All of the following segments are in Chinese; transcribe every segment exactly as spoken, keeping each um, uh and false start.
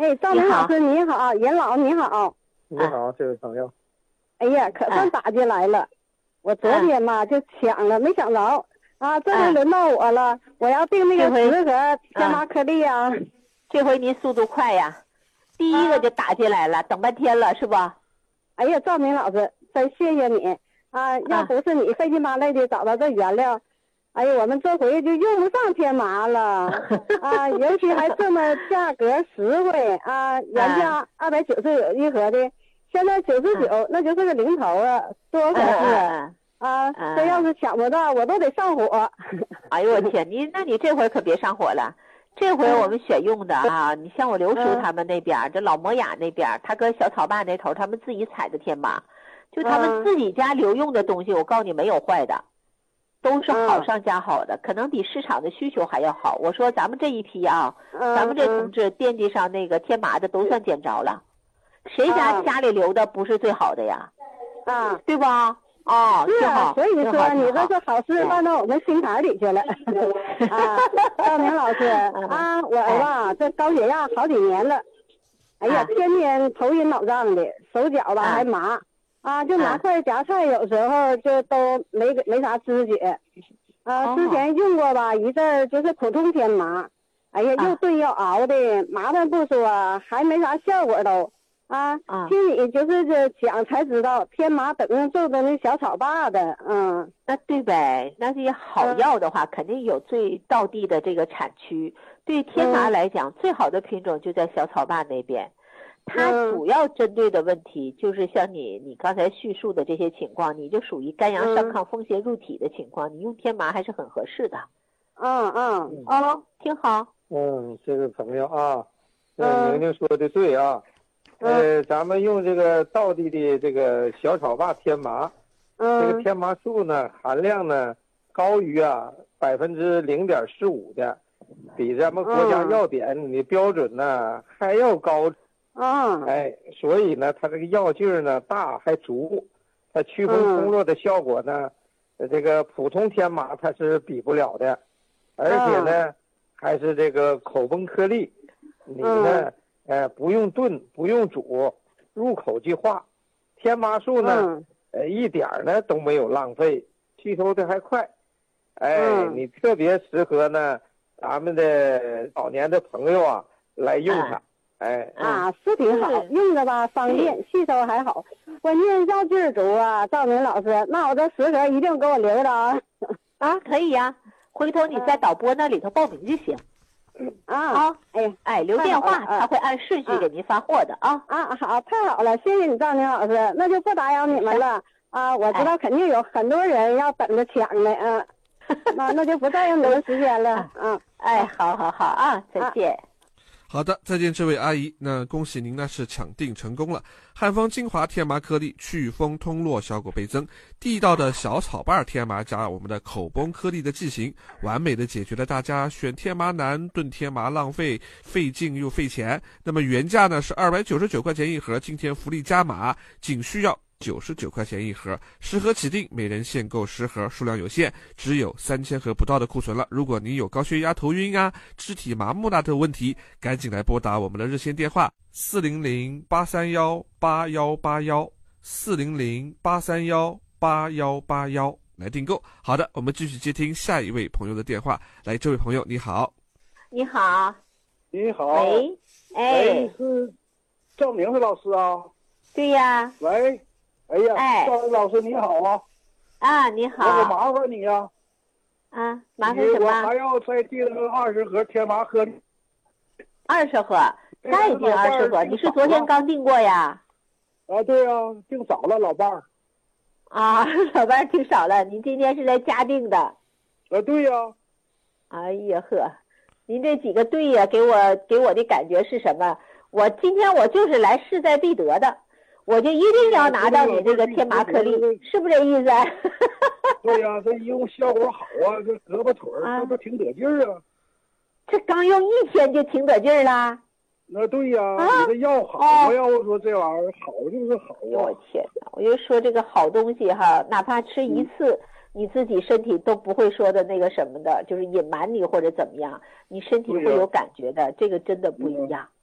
哎，赵明老师你好，严老你好。 你好，这位朋友。 哎呀，可算打进来了。我昨天嘛就抢了，没想着啊，这回轮到我了，我要订那个十盒天麻颗粒啊。 这回您速度快呀，第一个就打进来了，等半天了是吧？ 哎呀，赵明老师，真谢谢你啊！要不是你费劲巴累的找到这原料，哎呀，我们这回就用不上天麻了啊！尤其还这么价格实惠啊，原价二百九十九一盒的，现在九十九，那就是个零头啊，多合适啊！这要是抢不到，我都得上火。 哎呦我天，你那你这回可别上火了。这回我们选用的啊，你像我刘叔他们那边，这老摩雅那边，他跟小草坝那头，他们自己采的天麻，就他们自己家留用的东西，我告诉你没有坏的，都是好上加好的，可能比市场的需求还要好。我说咱们这一批啊，咱们这同志惦记上那个天麻的都算捡着了，谁家家里留的不是最好的呀？ 啊， 对吧？哦， 是啊，所以说你这是好事办到我们心坎里去了。啊，赵明老师啊，我儿子啊这高血压好几年了，哎呀，天天头晕脑胀的，手脚吧还麻啊，就拿块夹菜有时候就都没没啥知觉。啊，之前用过吧一阵儿，就是普通天麻，哎呀，又炖又熬的，麻烦不说，还没啥效果都。啊，听你就是这讲才知道，天麻等于种的那小草坝的，嗯， 那对呗，那这些好药的话，嗯、肯定有最道地的这个产区。对天麻来讲，嗯、最好的品种就在小草坝那边，它主要针对的问题就是像你你刚才叙述的这些情况，你就属于肝阳上亢、风邪入体的情况，你用天麻还是很合适的。 嗯嗯， 哦，挺好。 嗯，这位朋友啊，嗯，宁宁说的对啊。呃，咱们用这个道地的这个小草坝天麻，嗯，这个天麻素呢含量呢高于啊百分之零点四五的，比咱们国家药典的标准呢还要高。 啊， 哎，所以呢，它这个药劲儿呢大还足，它祛风通络的效果呢，呃，这个普通天麻它是比不了的，而且呢，还是这个口崩颗粒，你呢。呃，不用炖，不用煮，入口即化。天麻素呢，嗯、呃，一点儿呢都没有浪费，吸收的还快。哎，嗯、你特别适合呢，咱们的老年的朋友啊来用它。哎， 啊，是挺好，用着吧方便，吸收还好，关键药劲儿足啊。赵明老师，那我这十盒一定给我留着啊。 啊，可以呀、啊，回头你在导播那里头报名就行。 啊啊， 哎哎，留电话，他会按顺序给您发货的啊啊，好，太好了，谢谢你赵宁老师，那就不打扰你们了啊，我知道肯定有很多人要等着抢呢，嗯，那那就不占用你们时间了，嗯， 哎，好好好啊，再见。 好的，再见，这位阿姨。那恭喜您呢是抢订成功了。汉方精华天麻颗粒，祛风通络效果倍增，地道的小草瓣天麻加我们的口崩颗粒的剂型，完美的解决了大家选天麻难、炖天麻浪费、费劲又费钱。那么原价呢是二百九十九块钱一盒，今天福利加码，仅需要九十九块钱一盒，十盒起订，每人限购十盒，数量有限，只有三千盒不到的库存了。如果您有高血压、头晕啊、肢体麻木那的问题，赶紧来拨打我们的热线电话四零零八三幺八幺八幺四零零八三幺八幺八幺来订购。好的，我们继续接听下一位朋友的电话。来，这位朋友你好。 你好。 你好。 喂，哎， 是赵明是老师啊？ 对呀。 喂。哎呀， 哎， 赵老师你好啊！ 啊，你好， 我麻烦你呀、 啊。啊，麻烦什么？ 我还要再订二十盒天麻颗粒。 二十盒，再订二十盒。你是昨天刚订过呀？ 啊，对呀、啊，订少了，老伴儿。 啊，老伴儿订少了，您今天是来加订的？ 啊，对呀、 啊。哎呀呵，您这几个对呀，给我给我的感觉是什么？我今天我就是来势在必得的。我就一定要拿到你这个天麻颗粒，是不是这意思？ 对呀、啊，这用效果好啊，这胳膊腿儿这不挺得劲儿啊？ 这刚用一天就挺得劲儿了？ 那对呀、啊，啊、你这药好啊！要我说这玩意儿好就是好啊！ 我天哪！我就说这个好东西哈，哪怕吃一次，嗯、你自己身体都不会说的那个什么的，就是隐瞒你或者怎么样，你身体会有感觉的，啊、这个真的不一样。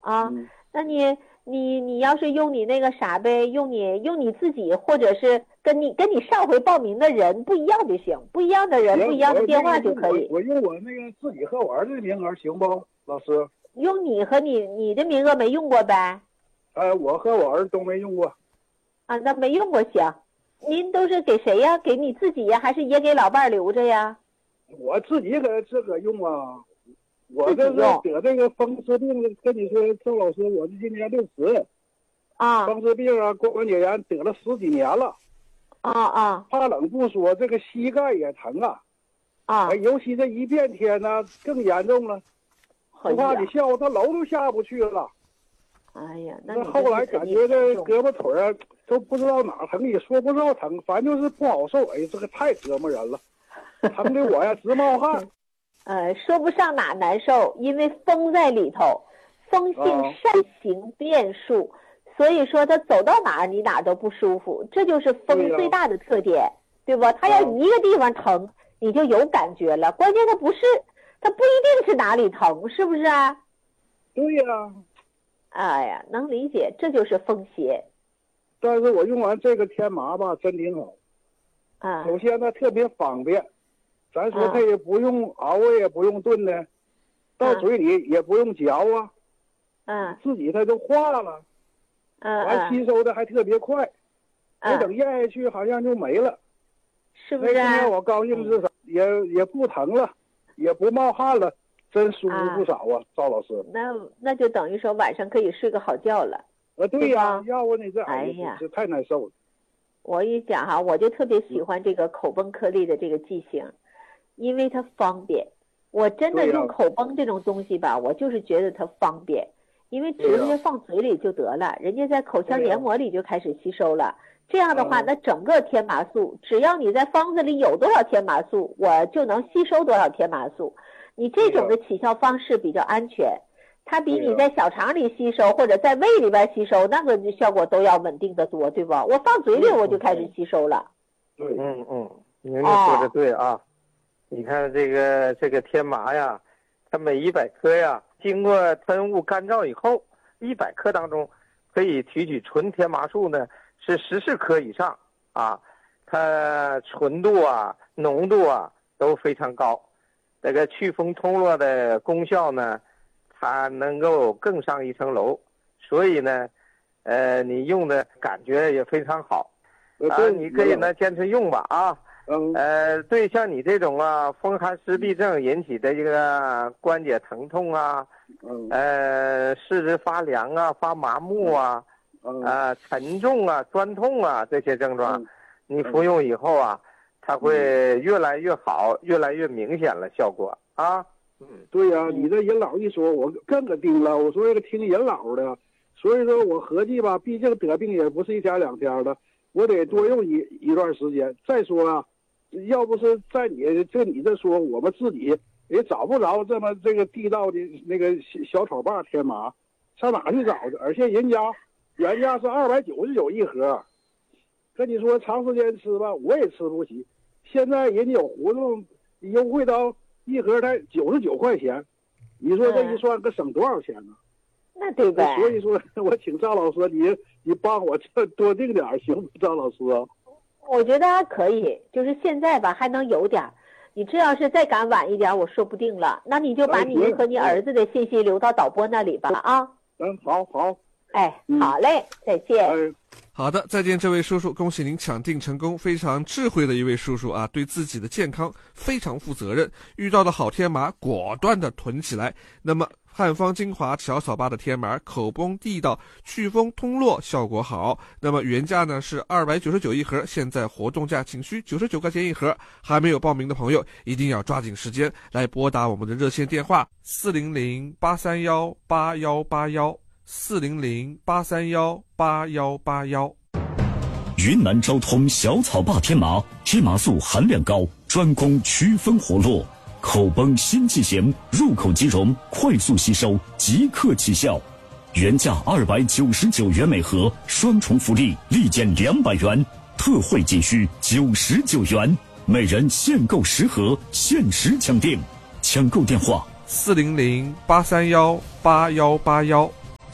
啊。 嗯、 那你你你要是用你那个啥呗，用你用你自己，或者是跟你跟你上回报名的人不一样就行，不一样的人不一样的电话就可以。 我, 我用我那个自己和我儿子的名额行不，老师？ 用你和你你的名额没用过呗？ 呃，我和我儿子都没用过。 啊，那没用过行。您都是给谁呀？给你自己呀，还是也给老伴儿留着呀？ 我自己搁自个用啊。我这是得这个风湿病，跟你说，周老师，我这今年六十。 啊。 风湿病啊，关节炎得了十几年了。 啊啊。 怕冷不说，这个膝盖也疼啊。 啊。 哎，尤其这一变天呢，更严重了。不怕你笑，他楼都下不去了。 哎呀， 那后来感觉这胳膊腿啊都不知道哪疼，也说不上疼，反正就是不好受。哎，这个太折磨人了，疼的我呀直冒汗。 呃，说不上哪难受，因为风在里头，风性善行变数，啊、所以说它走到哪儿你哪儿都不舒服，这就是风最大的特点， 对, 对吧？它要一个地方疼，啊、你就有感觉了。关键它不是，它不一定是哪里疼，是不是啊？ 对呀。 哎呀，能理解，这就是风邪。 但是我用完这个天麻吧，真挺好。 啊。 首先它特别方便。咱说它也不用熬，也不用炖的，到嘴里也不用嚼啊， 嗯， 自己它就化了， 嗯， 完吸收的还特别快，没等咽下去好像就没了， 是不是？ 那今天我高兴至少也也不疼了，也不冒汗了，真舒服不少啊，赵老师。 那那就等于说晚上可以睡个好觉了。 啊，对呀，要不你这哎呀， 这太难受了。 我一讲哈，我就特别喜欢这个口崩颗粒的这个剂型。因为它方便，我真的用口崩这种东西吧，我就是觉得它方便，因为直接放嘴里就得了，人家在口腔黏膜里就开始吸收了。这样的话，那整个天麻素，只要你在方子里有多少天麻素，我就能吸收多少天麻素。你这种的起效方式比较安全，它比你在小肠里吸收或者在胃里边吸收那个效果都要稳定的多，对吧？我放嘴里我就开始吸收了。 对，嗯嗯，您说的对啊。你看这个这个天麻呀，它每一百克呀，经过喷雾干燥以后，一百克当中可以提取纯天麻素呢是十四克以上啊，它纯度啊、浓度啊都非常高，这个祛风通络的功效呢，它能够更上一层楼，所以呢，呃，你用的感觉也非常好，啊，你可以呢坚持用吧啊。 嗯， 呃，对，像你这种啊，风寒湿痹症引起的这个关节疼痛啊， 嗯， 呃，四肢发凉啊、发麻木啊， 嗯， 啊、呃，沉重啊、酸痛啊这些症状， 嗯、 你服用以后啊，它会越来越好，嗯、越来越明显了效果啊。嗯， 对呀、啊，你这人老一说，我更可盯了。我说这个听人老的，所以说我合计吧，毕竟得病也不是一天两天的，我得多用一一段时间。再说啊。要不是在你就你这说，我们自己也找不着这么这个地道的那个小草瓣天麻，上哪去找去？而且人家原价是二百九十九一盒，跟你说长时间吃吧，我也吃不起。现在人家有活动，优惠到一盒才九十九块钱，你说这一算，可省多少钱呢？ 那对呗。 所以说，我请赵老师，你你帮我这多定点行不？赵老师啊。 我觉得还可以，就是现在吧还能有点，你这要是再赶晚一点，我说不定了。那你就把你和你儿子的信息留到导播那里吧啊。 嗯，好好。 哎，好嘞，再见。 哎好的，再见，这位叔叔，恭喜您抢订成功，非常智慧的一位叔叔啊，对自己的健康非常负责任，遇到的好天麻果断的囤起来。那么汉方精华小草坝的天麻，口崩地道，祛风通络，效果好。那么原价呢是二百九十九一盒，现在活动价仅需九十九块钱一盒。还没有报名的朋友，一定要抓紧时间来拨打我们的热线电话四零零八三幺八幺八幺。四零零八三幺八幺八幺。 云南昭通小草坝天麻，天麻素含量高，专攻祛风活络，口崩新剂型，入口即溶，快速吸收，即刻起效。原价二百九十九元每盒，双重福利，立减两百元，特惠仅需九十九元，每人限购十盒，限时抢订。抢购电话： 四零零八三幺八幺八幺。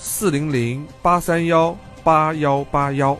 四零零八三幺八幺八幺。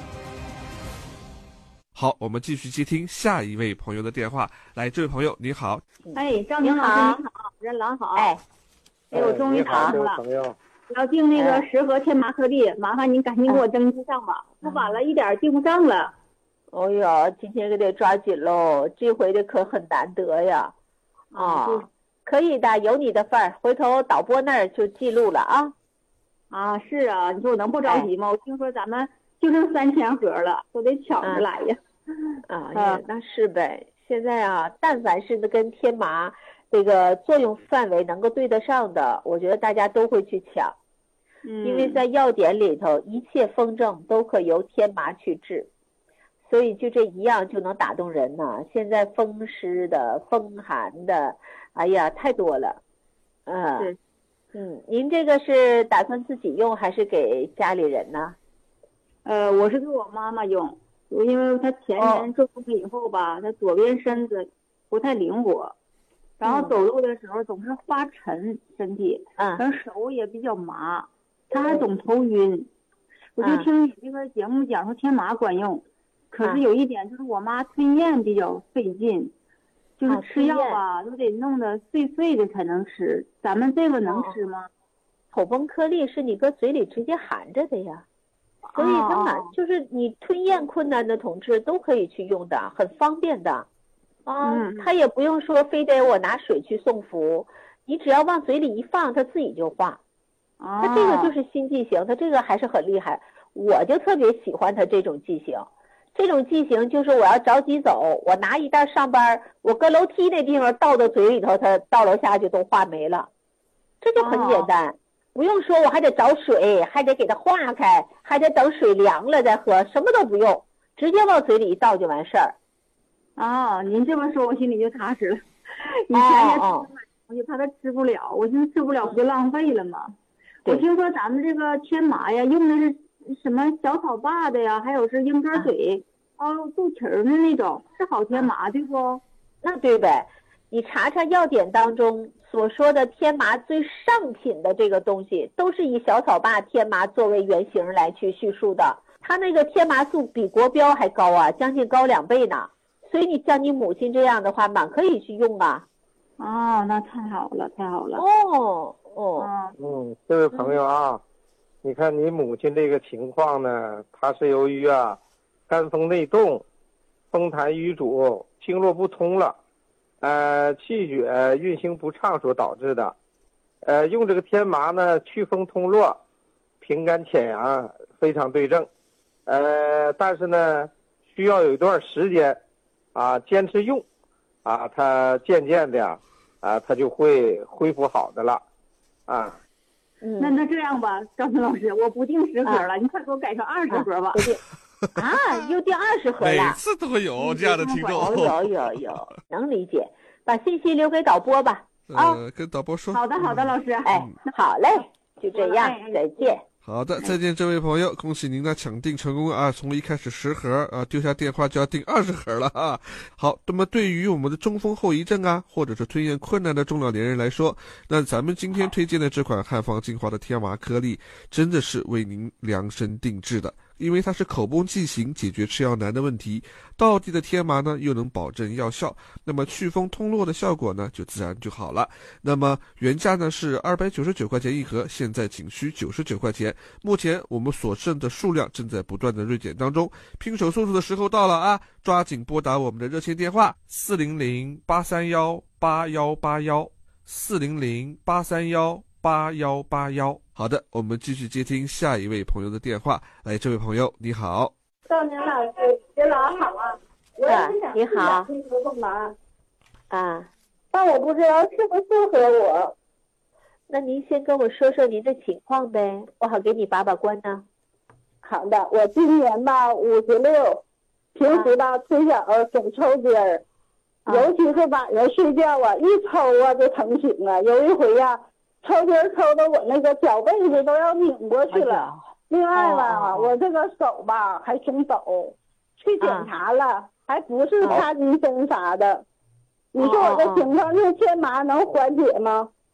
好，我们继续接听下一位朋友的电话。来，这位朋友你好。 哎，赵宁老师你好，任老好。哎，哎，我终于打通了。要订那个十盒天麻颗粒，麻烦您赶紧给我登记上吧，我晚了一点订不上了。 哦哟，今天可得抓紧喽，这回的可很难得呀。啊，可以的，有你的份儿，回头导播那儿就记录了啊。 啊，是啊，你说我能不着急吗？我听说咱们就剩三千盒了，都得抢着来呀。 啊，啊那是呗。现在啊，但凡是跟天麻这个作用范围能够对得上的，我觉得大家都会去抢。嗯，因为在药典里头，一切风症都可由天麻去治，所以就这一样就能打动人呢。现在风湿的、风寒的，哎呀，太多了。嗯，是。嗯，您这个是打算自己用还是给家里人呢？ 呃，我是给我妈妈用。因为他前年中风以后吧，他左边身子不太灵活，然后走路的时候总是发沉身体，嗯，然后手也比较麻，他还总头晕。我就听你这个节目讲说天麻管用，可是有一点就是我妈吞咽比较费劲，就是吃药啊都得弄得碎碎的才能吃。咱们这个能吃吗？ 口崩颗粒是你搁嘴里直接含着的呀。所以当然就是你吞咽困难的同志都可以去用的，很方便的啊。嗯，他也不用说非得我拿水去送服，你只要往嘴里一放，它自己就化。啊，他这个就是新剂型，他这个还是很厉害。我就特别喜欢他这种剂型，这种剂型就是我要着急走，我拿一袋上班，我搁楼梯那地方倒到嘴里头，它到楼下就都化没了，这就很简单。不用说我还得找水，还得给它化开，还得等水凉了再喝，什么都不用，直接往嘴里一倒就完事儿。 哦，您这么说我心里就踏实了。以前也买东西怕他吃不了，我寻思吃不了不就浪费了吗？我听说咱们这个天麻呀，用的是什么小草坝的呀，还有是鹰鸽水，哦，肚脐儿的那种，是好天麻对不？ 那对呗。你查查药典当中所说的天麻最上品的这个东西，都是以小草坝天麻作为原型来去叙述的。它那个天麻素比国标还高啊，将近高两倍呢。所以你像你母亲这样的话，蛮可以去用啊。 哦，那太好了，太好了。 哦哦。 嗯，这位朋友啊，嗯、你看你母亲这个情况呢，她是由于啊肝风内动、风痰瘀阻、经络不通了。呃，气血运行不畅所导致的，呃，用这个天麻呢，祛风通络，平肝潜阳，非常对症。呃，但是呢，需要有一段时间，啊，坚持用，啊，它渐渐的呀，啊，它就会恢复好的了，啊。 嗯，那那这样吧，赵明老师，我不订十盒了，啊、你快给我改成二十盒吧。 啊，又订二十盒了。 每次都会有这样的听众。 有有有，能理解。把信息留给导播吧。啊、 呃，跟导播说。 好的，好的，老师。 哎，好嘞，就这样，再见。 好的，再见，这位朋友，恭喜您的抢订成功啊！从一开始十盒啊，丢下电话就要订二十盒了啊！好，那么对于我们的中风后遗症啊，或者是吞咽困难的中老年人来说，那咱们今天推荐的这款汉方精华的天麻颗粒，真的是为您量身定制的。因为它是口崩剂型，解决吃药难的问题，道地的天麻呢又能保证药效，那么祛风通络的效果呢就自然就好了。那么原价呢是二百九十九块钱一盒，现在仅需九十九块钱。目前我们所剩的数量正在不断的锐减当中，拼手速度的时候到了啊！抓紧拨打我们的热线电话四零零八三幺八幺八幺四零零八三幺八幺八幺。好的，我们继续接听下一位朋友的电话。来，这位朋友你好。 赵宁老师，您老好啊，我也是想你好听说干嘛啊？ 但我不知道适不适合我。 那您先跟我说说您的情况呗，我好给你把把关呢。 好的，我今年吧五十六，平时吧腿脚总抽筋儿， 啊、 尤其是晚上睡觉啊，一抽啊就疼醒啊。有一回呀、啊。抽筋儿抽的我那个脚背子都要拧过去了。哎、另外吧、哦，我这个手吧还总抖，去检查了，啊、还不是帕金森啥的。哦、你说我这情况用天麻能缓解吗？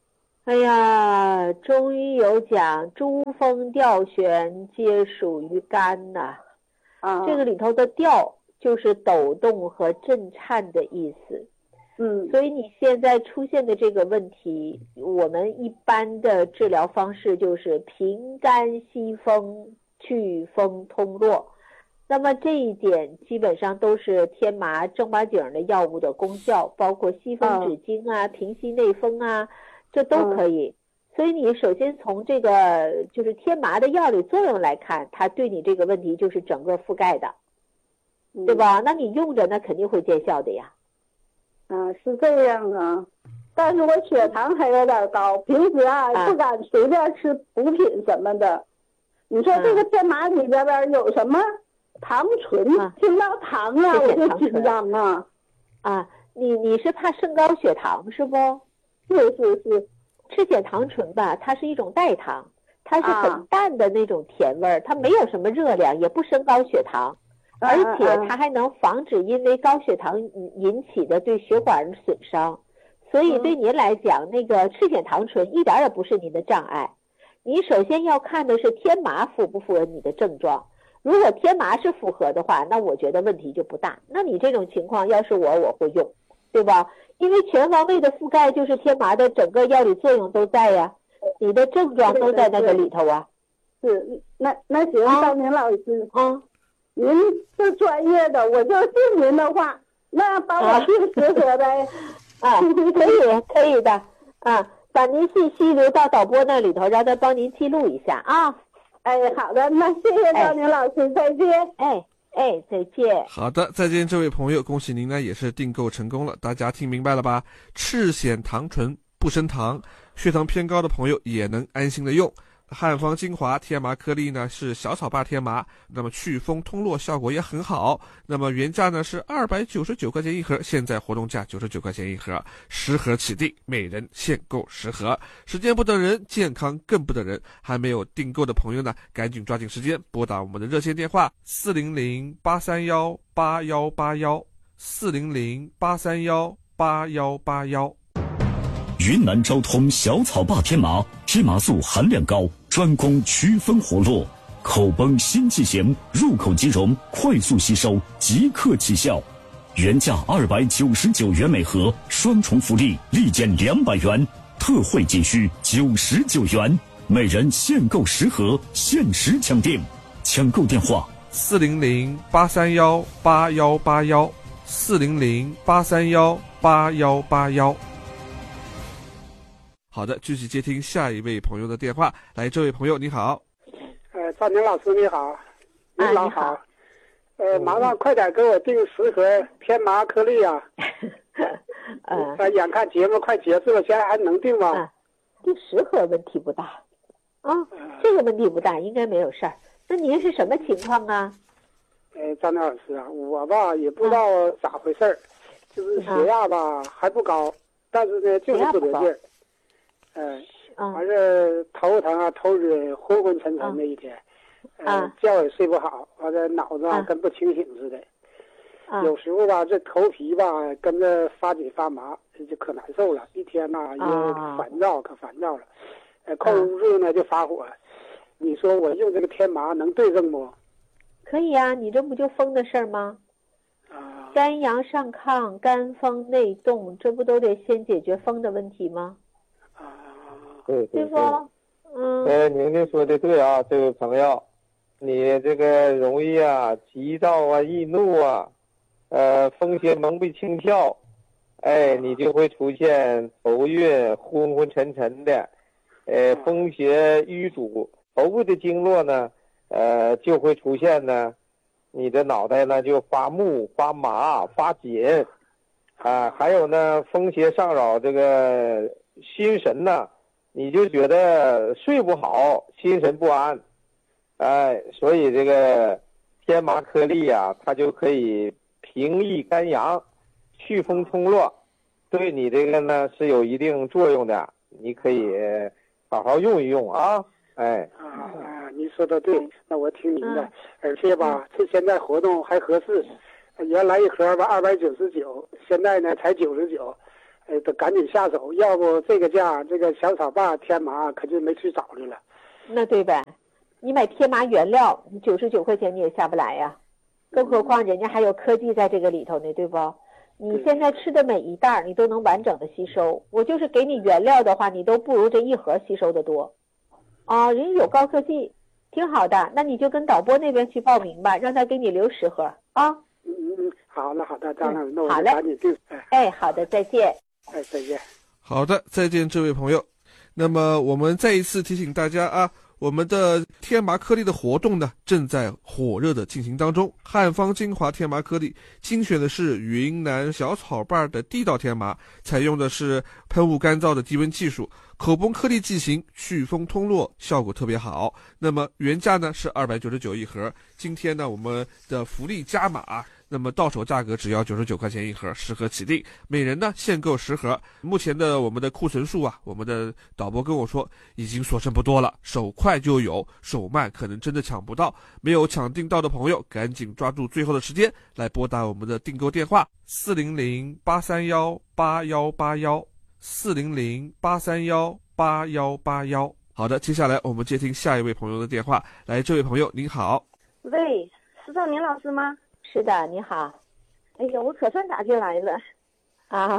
哎呀，中医有讲，诸风调旋皆属于肝呐、 啊， 这个里头的调就是抖动和震颤的意思。 嗯， 所以你现在出现的这个问题，我们一般的治疗方式就是平肝息风、祛风通络。那么这一点基本上都是天麻正八经的药物的功效，包括息风止痉啊、平息内风啊，这都可以。所以你首先从这个就是天麻的药理作用来看，它对你这个问题就是整个覆盖的，对吧？那你用着那肯定会见效的呀。 啊，是这样啊，但是我血糖还有点高，平时啊啊不敢随便吃补品什么的。你说这个天麻里边边有什么糖醇？ 啊听到糖啊我就紧张啊。 啊，你你是怕升高血糖是不？ 是是是， 赤藓糖醇吧，它是一种代糖，它是啊很淡的那种甜味儿，它没有什么热量，也不升高血糖。而且它还能防止因为高血糖引起的对血管的损伤，所以对您来讲，那个赤藓糖醇一点也不是您的障碍。你首先要看的是天麻符不符合你的症状，如果天麻是符合的话，那我觉得问题就不大。那你这种情况要是我，我会用，对吧？因为全方位的覆盖就是天麻的整个药理作用都在呀，你的症状都在那个里头啊。 是，那那行， 啊张明老师啊。 您是专业的，我就信您的话，那帮我定时喝呗。 啊，可以，可以的啊，把您信息留到导播那里头，让他帮您记录一下啊。 哎，好的，那谢谢张明老师，再见。 哎哎，再见。 好的，再见，这位朋友，恭喜您呢也是订购成功了。大家听明白了吧？赤藓糖醇不升糖，血糖偏高的朋友也能安心的用。汉方精华天麻颗粒呢是小草坝天麻，那么祛风通络效果也很好。那么原价呢是二百九十九块钱一盒，现在活动价九十九块钱一盒，十盒起订，每人限购十盒。时间不等人，健康更不等人。还没有订购的朋友呢，赶紧抓紧时间拨打我们的热线电话四零零八三幺八幺八幺四零零八三幺八幺八幺。 云南昭通小草坝天麻，天麻素含量高，专攻祛风活络，口崩心悸咸，入口即溶，快速吸收，即刻起效。原价二百九十九元每盒，双重福利，立减两百元，特惠仅需九十九元，每人限购十盒，限时抢订。抢购电话： 四零零八三幺八幺八幺四零零八三幺八幺八幺。好的，继续接听下一位朋友的电话。来，这位朋友你好。 呃，张明老师你好，您老好。 啊、 呃，麻烦快点给我订十盒天麻颗粒啊。 呃， 呃，眼看节目快结束了，现在还能订吗？ 啊，订十盒问题不大。啊，这个问题不大，应该没有事儿。那您是什么情况啊？ 呃，张明老师啊，我吧也不知道咋回事儿、啊，就是血压吧、啊、还不高，但是呢就是不得劲儿。嗯，完事头疼啊，头晕，昏昏沉沉的一天， 啊、 呃，觉也睡不好，完了脑子啊跟不清醒似的， 啊、 有时候吧这头皮吧跟着发紧发麻，就可难受了，一天呐、啊、也烦躁，可烦躁了，呃，控制不住呢就发火。你说我用这个天麻能对症不？ 可以啊，你这不就风的事儿吗？ 啊， 肝阳上亢，肝风内动，这不都得先解决风的问题吗？ 对对不？嗯。 呃，宁宁说的对啊，这位朋友，你这个容易啊，急躁啊，易怒啊，呃，风邪蒙蔽清窍，哎，你就会出现头晕、昏昏沉沉的，呃，风邪瘀阻，头部的经络呢，呃，就会出现呢，你的脑袋呢就发木、发麻、发紧，啊，还有呢，风邪上扰这个心神呢。你就觉得睡不好，心神不安，哎，所以这个天麻颗粒啊，它就可以平抑肝阳，祛风通络，对你这个呢是有一定作用的，你可以好好用一用啊，哎。 啊啊，你说的对，那我听您的，嗯、而且吧，这现在活动还合适，原来一盒吧二百九十九，现在呢才九十九。 呃，得赶紧下手，要不这个价，这个小草坝天麻可就没去找去了。 那对呗，你买天麻原料，你九十九块钱你也下不来呀，更何况人家还有科技在这个里头呢，对不？你现在吃的每一袋你都能完整的吸收，我就是给你原料的话，你都不如这一盒吸收的多。啊，人家有高科技，挺好的，那你就跟导播那边去报名吧，让他给你留十盒啊。 嗯嗯，好的好的，张老师，那我好嘞， 赶紧定。 哎，好的，再见。 哎，再见。 好的，再见，这位朋友。那么我们再一次提醒大家啊，我们的天麻颗粒的活动呢，正在火热的进行当中。汉方精华天麻颗粒精选的是云南小草瓣的地道天麻，采用的是喷雾干燥的低温技术，口崩颗粒剂型，祛风通络，效果特别好。那么原价呢是二百九十九一盒，今天呢我们的福利加码，那么到手价格只要九十九块钱一盒，十盒起订，每人呢限购十盒。目前的我们的库存数啊，我们的导播跟我说已经所剩不多了，手快就有，手慢可能真的抢不到。没有抢订到的朋友，赶紧抓住最后的时间来拨打我们的订购电话四零零八三幺八幺八幺四零零八三幺八幺八幺。好的，接下来我们接听下一位朋友的电话。来，这位朋友您好。 喂，是少年老师吗？ 是的，你好。 哎呀，我可算打进来了。 啊，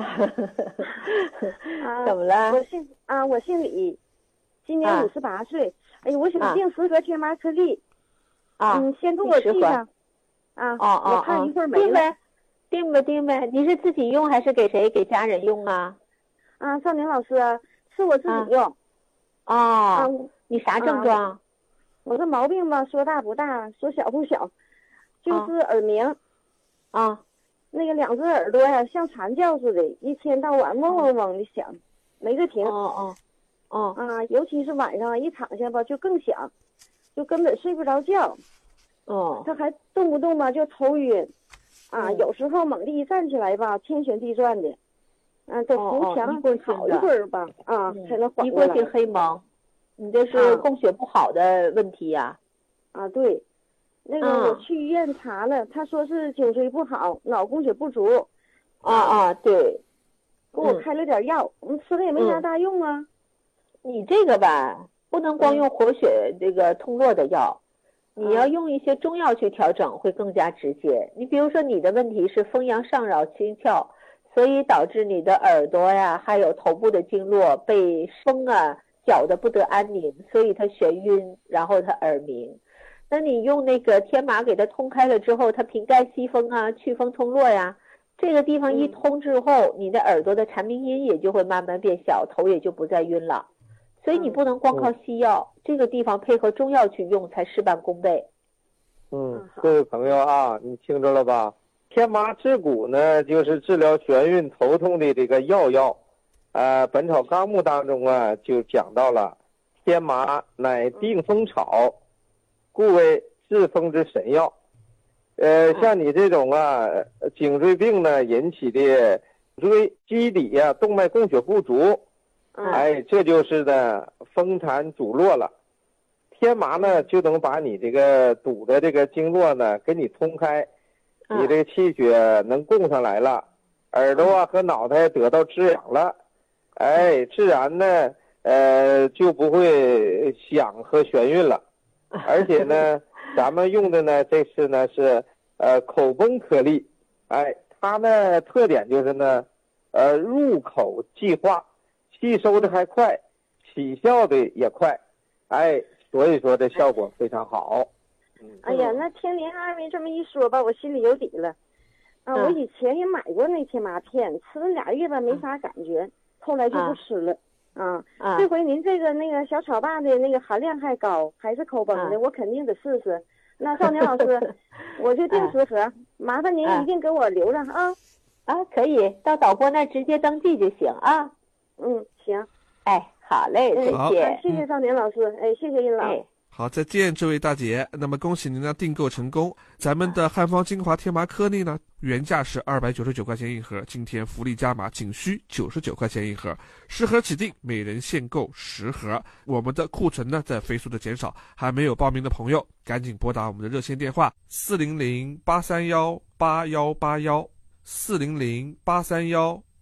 啊怎么了？ 我姓啊，我姓李，今年五十八岁。哎呀，我想订十盒天麻颗粒。 啊， 嗯，先给我记上。啊， 哦哦我看一会儿没了。 订呗，订呗，订呗。你是自己用还是给谁？给家人用啊？ 啊，少年老师，是我自己用。 哦， 啊， 你啥症状？ 啊、我这毛病吧，说大不大，说小不小，就是耳鸣。 啊， 那个两只耳朵呀，像蝉叫似的，一天到晚嗡嗡嗡的响，没个停。 哦哦哦。 啊，尤其是晚上一躺下吧，就更响，就根本睡不着觉。 哦。 他还动不动吧就头晕，啊， 嗯、 有时候猛地一站起来吧，天旋地转的。啊，得扶墙好一会儿吧，啊，才能缓过来。 一过性黑蒙，你这是供血不好的问题呀、 啊？啊，对，那个我去医院查了，他说是颈椎不好，脑供血不足。 啊啊，对， 给我开了点药，我吃了也没啥大用啊。 你这个吧，不能光用活血这个通络的药，你要用一些中药去调整，会更加直接。你比如说你的问题是风阳上扰心窍。所以导致你的耳朵呀，还有头部的经络被风啊搅得不得安宁，所以它眩晕，然后它耳鸣。那你用那个天麻给它通开了之后，它平盖吸风啊，祛风通络呀，这个地方一通之后，嗯、你的耳朵的蝉鸣音也就会慢慢变小，头也就不再晕了。所以你不能光靠西药，嗯、这个地方配合中药去用才事半功倍。 嗯，这位朋友啊，你听着了吧？天麻治骨呢，就是治疗眩晕头痛的这个药药。呃，《本草纲目》当中啊，就讲到了，天麻乃定风草，故为治风之神药。呃，像你这种啊，颈椎病呢引起的椎基底啊动脉供血不足，哎，这就是呢风痰阻络了。天麻呢就能把你这个堵的这个经络呢给你通开。你这个气血能供上来了，耳朵啊和脑袋得到滋养了，哎，自然呢，呃，就不会响和眩晕了。而且呢，咱们用的呢，这次呢是呃口崩颗粒，哎，它呢特点就是呢，呃入口即化，吸收的还快，起效的也快，哎，所以说这效果非常好。 哎呀，那听您二位这么一说吧，我心里有底了。啊，嗯、我以前也买过那天麻片，吃了俩月吧，没啥感觉，嗯、后来就不吃了。啊，啊这回您这个那个小草坝的那个含量还高，还是口崩的，啊、我肯定得试试。那少年老师，我就订十盒，啊、麻烦您一定给我留上啊。 啊，可以，到导播那直接登记就行啊。 嗯，行。 哎，好嘞，再见。 谢谢少年老师，哎，谢谢殷老。哎好，再见，这位大姐。那么恭喜您呢，订购成功。咱们的汉方精华天麻颗粒呢，原价是二百九十九块钱一盒，今天福利加码，仅需九十九块钱一盒，十盒起订，每人限购十盒。我们的库存呢在飞速的减少，还没有报名的朋友，赶紧拨打我们的热线电话四零零八三幺八幺八幺四零零八三幺八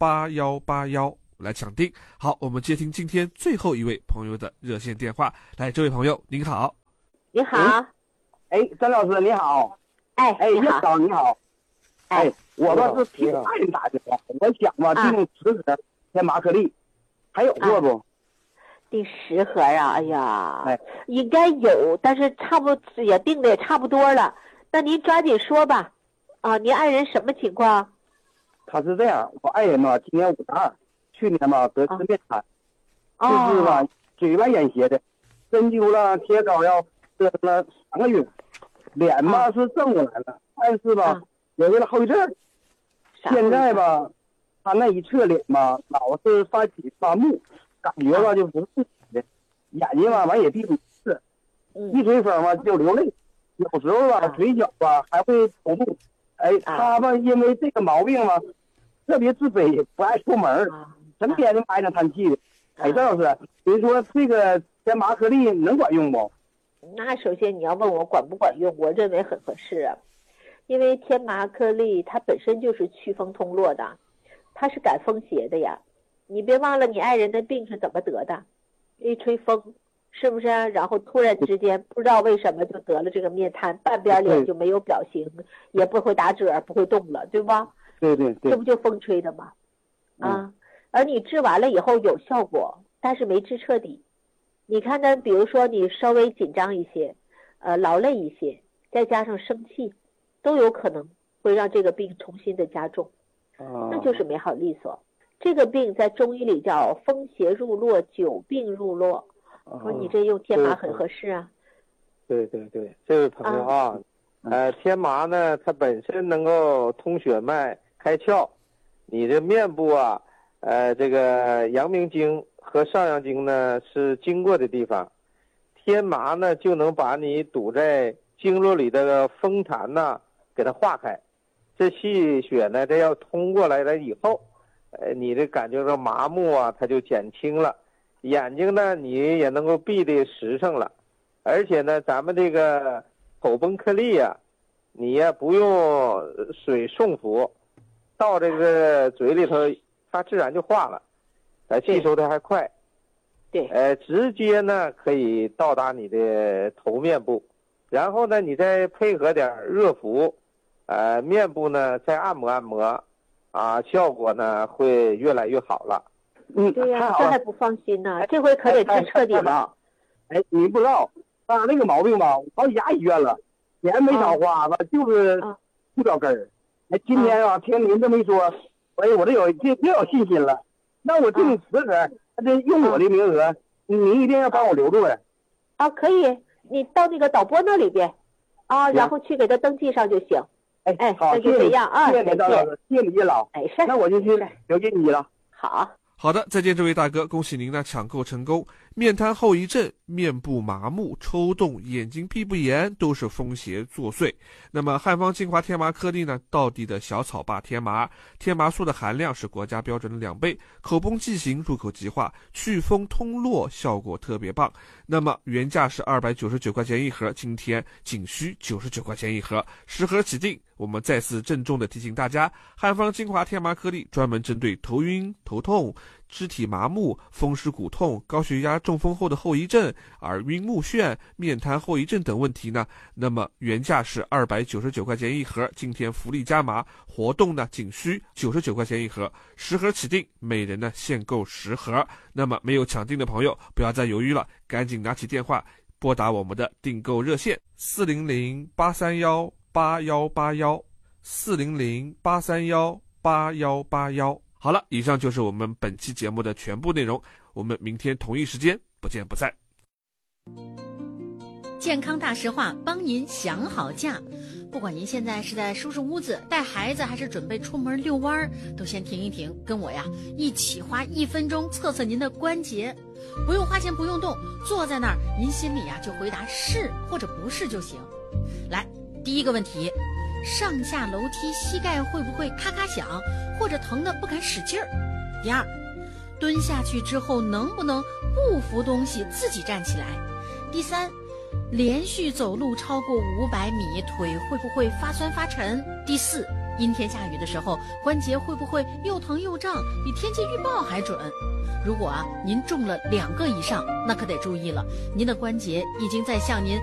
八幺八幺来抢定。好，我们接听今天最后一位朋友的热线电话。来，这位朋友您好。 你好。 哎，张老师你好。 哎哎，叶导你好。 哎， 我吧是替爱人打电话，我想吧订十盒天麻颗粒，还有做不？ 订十盒啊？哎呀，哎，应该有，但是差不多也订的也差不多了。那您抓紧说吧。啊，您爱人什么情况？ 他是这样，我爱人嘛，今年五十二，去年嘛得吃面瘫，啊、就是吧嘴外眼斜的，针灸了贴膏药折腾了三个月，脸嘛、啊、是正过来了，但是吧、啊、有个后遗症。现在吧，他那一侧脸吧老是发起发木，感觉吧就不是自己的，眼睛吧完也闭不是，一吹风吧就流泪，有时候吧嘴角吧还会头痛。哎，他吧因为这个毛病吧特别自卑，不爱出门，成天就埋着叹气的。哎，郑老师，您说这个天麻颗粒能管用不？ 那首先你要问我管不管用，我认为很合适啊。因为天麻颗粒它本身就是祛风通络的，它是赶风邪的呀。你别忘了你爱人的病是怎么得的，一吹风，是不是？然后突然之间不知道为什么就得了这个面瘫，半边脸就没有表情，也不会打褶，不会动了，对吧？ 对对对， 这不就风吹的吗？啊、嗯，而你治完了以后有效果，但是没治彻底。你看呢？比如说你稍微紧张一些，呃，劳累一些，再加上生气，都有可能会让这个病重新的加重， 啊、 那就是没好利索。这个病在中医里叫风邪入络，久病入络。说你这用天麻很合适啊。 对对对，这位朋友啊，啊呃，天麻呢，它本身能够通血脉、开窍。你的面部啊，呃，这个阳明经和上阳经呢是经过的地方，天麻呢就能把你堵在经络里的风痰呐给它化开。这气血呢，这要通过来了以后，呃，你的感觉到麻木啊，它就减轻了。眼睛呢，你也能够闭得实诚了，而且呢，咱们这个口崩颗粒啊，你呀不用水送服，到这个嘴里头，它自然就化了，呃，吸收的还快。 对。 呃，直接呢可以到达你的头面部，然后呢，你再配合点热敷，呃，面部呢再按摩按摩，啊，效果呢会越来越好了。 嗯， 对呀、啊，这还不放心呢，这回可得治彻底了。 哎，哎你不知道，他那个毛病吧，我跑牙医院了，钱没少花吧，啊、就是不着根儿。哎，今天啊，听您这么一说，哎，我这有这又有信心了。那我订十盒，那这用我的名额，您一定要帮我留住呀。 啊，可以，你到那个导播那里边，啊，然后去给他登记上就行。 哎哎， 好， 那就这样啊， 谢谢您，张老师，谢谢你叶老。 哎，是。 那我就去留给你了。 好。 好的，再见，这位大哥，恭喜您呢抢购成功。面瘫后遗症、面部麻木、抽动、眼睛闭不严，都是风邪作祟。那么汉方精华天麻颗粒呢，道地的小草坝天麻，天麻素的含量是国家标准的两倍，口崩剂型，入口即化，祛风通络，效果特别棒。那么原价是二百九十九块钱一盒，今天仅需九十九块钱一盒，十盒起订。我们再次郑重地提醒大家，汉方精华天麻颗粒专门针对头晕、头痛、肢体麻木、风湿骨痛、高血压、中风后的后遗症、耳晕目眩、面瘫后遗症等问题呢，那么原价是二百九十九块钱一盒，今天福利加码，活动呢仅需九十九块钱一盒，十盒起订，每人呢限购十盒。那么没有抢订的朋友不要再犹豫了，赶紧拿起电话拨打我们的订购热线四零零八三幺八幺八幺四零零八三幺八幺八幺。好了，以上就是我们本期节目的全部内容，我们明天同一时间不见不散。 健康大实话，帮您想好假。不管您现在是在收拾屋子、带孩子，还是准备出门遛弯，都先停一停，跟我呀一起花一分钟测测您的关节，不用花钱，不用动，坐在那儿，您心里呀就回答是或者不是就行。来，第一个问题，上下楼梯膝盖会不会咔咔响，或者疼得不敢使劲儿？第二，蹲下去之后能不能不扶东西自己站起来？第三，连续走路超过五百米，腿会不会发酸发沉？第四， 阴天下雨的时候，关节会不会又疼又胀，比天气预报还准？如果啊您中了两个以上，那可得注意了，您的关节已经在向您